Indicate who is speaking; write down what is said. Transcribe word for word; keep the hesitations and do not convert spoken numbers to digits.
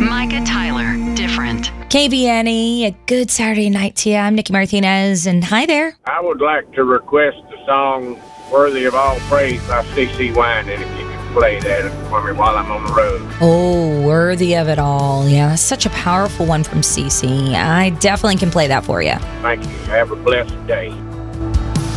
Speaker 1: Micah Tyler, Different.
Speaker 2: K B N E, a good Saturday night to you. I'm Nikki Martinez, and hi there.
Speaker 3: I would like to request the song Worthy of All Praise by C C Winding, if you can play that for me while I'm on the road.
Speaker 2: Oh, Worthy of It All. Yeah, that's such a powerful one from C C. I definitely can play that for you.
Speaker 3: Thank you. Have a blessed day.